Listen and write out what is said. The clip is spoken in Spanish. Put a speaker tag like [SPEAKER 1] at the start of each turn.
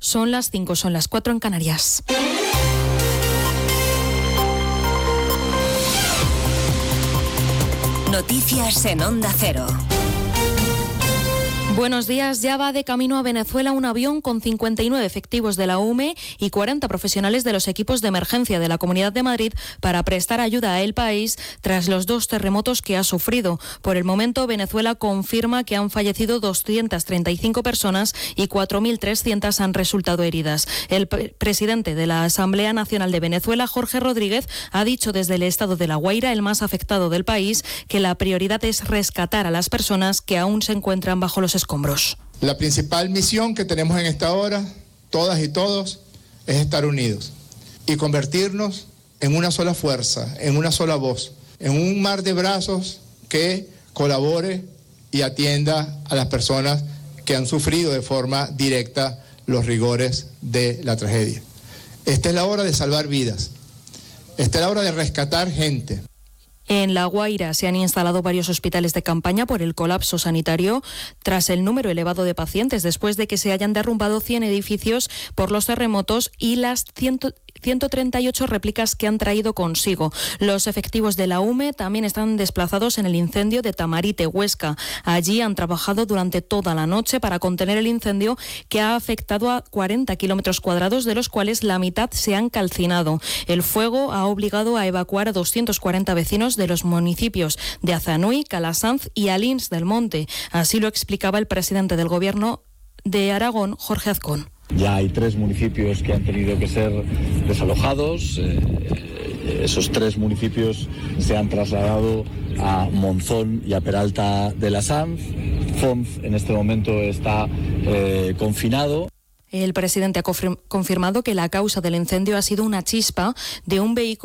[SPEAKER 1] Son las 5, son las 4 en Canarias.
[SPEAKER 2] Noticias en Onda Cero.
[SPEAKER 1] Buenos días. Ya va de camino a Venezuela un avión con 59 efectivos de la UME y 40 profesionales de los equipos de emergencia de la Comunidad de Madrid para prestar ayuda a el país tras los 2 terremotos que ha sufrido. Por el momento, Venezuela confirma que han fallecido 235 personas y 4.300 han resultado heridas. El presidente de la Asamblea Nacional de Venezuela, Jorge Rodríguez, ha dicho desde el estado de La Guaira, el más afectado del país, que la prioridad es rescatar a las personas que aún se encuentran bajo los escombros.
[SPEAKER 3] La principal misión que tenemos en esta hora, todas y todos, es estar unidos y convertirnos en una sola fuerza, en una sola voz, en un mar de brazos que colabore y atienda a las personas que han sufrido de forma directa los rigores de la tragedia. Esta es la hora de salvar vidas, esta es la hora de rescatar gente.
[SPEAKER 1] En La Guaira se han instalado varios hospitales de campaña por el colapso sanitario tras el número elevado de pacientes después de que se hayan derrumbado 100 edificios por los terremotos y las 138 réplicas que han traído consigo. Los efectivos de la UME también están desplazados en el incendio de Tamarite, Huesca. Allí han trabajado durante toda la noche para contener el incendio que ha afectado a 40 kilómetros cuadrados, de los cuales la mitad se han calcinado. El fuego ha obligado a evacuar a 240 vecinos de los municipios de Azanui, Calasanz y Alins del Monte. Así lo explicaba el presidente del Gobierno de Aragón, Jorge Azcón.
[SPEAKER 4] Ya hay 3 municipios que han tenido que ser desalojados. Esos 3 municipios se han trasladado a Monzón y a Peralta de la Sanz. Fonz en este momento está confinado.
[SPEAKER 1] El presidente ha confirmado que la causa del incendio ha sido una chispa de un vehículo